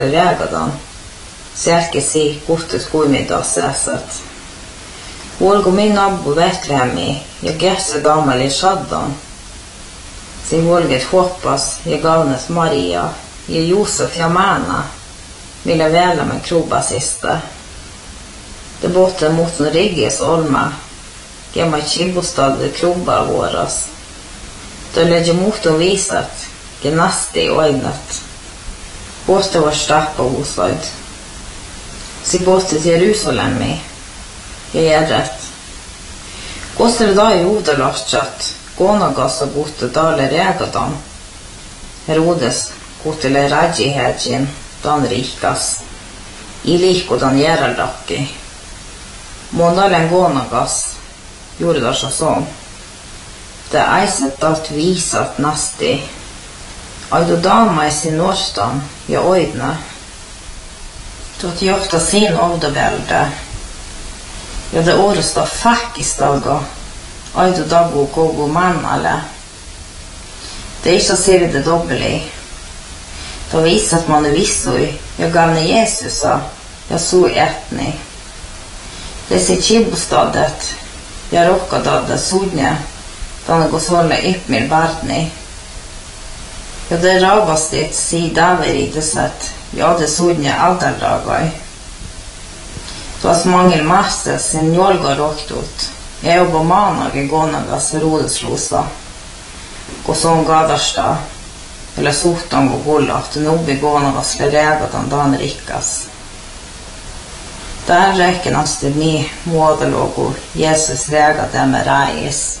reagadan. Selkeästi kuhtus kuimita sääsät. Huolko min nabbo Betlehemi ja gässä damali shaddan. Se huolget hoppas ja gavnes Maria ja Josef ja Mana. Millä vällä med krobasista. Det botten mot en rigges olma. Gemma chibostad krobba våras. Då lägger motorn visat. Genasti oignat. Båten var stappa oslöjd. Si båten till Jerusalem. Jag är rätt. Gåsar dag i odalastjat. Gånagas och botte daler regadan. Herodes kotile raji hedgin. Dan rikas. I likodan järaldakki. Månalen gånagas. Gjorde det sån. Det är sett att visat nasti. Aido dama i sin årstan, ja oidna. Tuot johta sin ovdobälde. Ja det åresta fakkistaga. Aido dagu kogu mannale. Det är så ser det dobbeli. Då visat man vissoi. Jag gavne Jesusa. Jag så etni. Det ser chibostadet. Jag rockadade sodne. Då går sålla yppmir bartni. Ja, det rabastet sida verideset. Ja, det sodne aldardragoi. Tuos mangel masse sin jolga roktut. Ja, jobba manage gonagas rodeslosa. Ko son gadasta. Eller sotan go gollat. Nobi gonagas le regadan dan rikkas. Där räknas det med modalogo. Jesus regade med reis.